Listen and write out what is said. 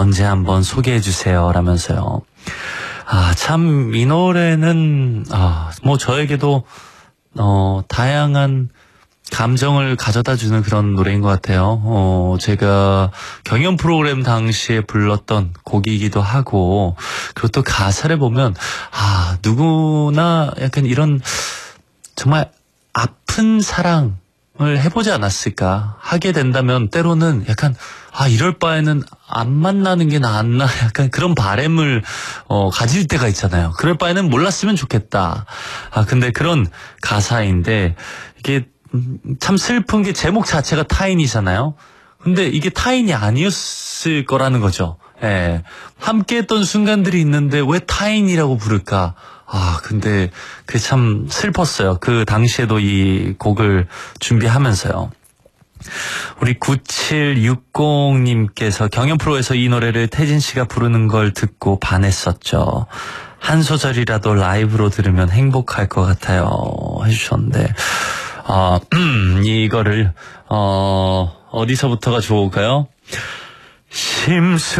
언제 한번 소개해 주세요 라면서요. 참 이 노래는 뭐 저에게도 다양한 감정을 가져다 주는 그런 노래인 것 같아요. 제가 경연 프로그램 당시에 불렀던 곡이기도 하고, 그리고 또 가사를 보면, 누구나 약간 이런 정말 아픈 사랑을 해보지 않았을까. 하게 된다면 때로는 약간, 이럴 바에는 안 만나는 게 낫나. 약간 그런 바램을 가질 때가 있잖아요. 그럴 바에는 몰랐으면 좋겠다. 근데 그런 가사인데, 이게 참 슬픈 게 제목 자체가 타인이잖아요. 근데 이게 타인이 아니었을 거라는 거죠. 예. 함께 했던 순간들이 있는데 왜 타인이라고 부를까? 근데 그게 참 슬펐어요. 그 당시에도 이 곡을 준비하면서요. 우리 9760님께서 경연 프로에서 이 노래를 태진 씨가 부르는 걸 듣고 반했었죠. 한 소절이라도 라이브로 들으면 행복할 것 같아요. 해주셨는데, 이거를, 어디서부터가 좋을까요? 심수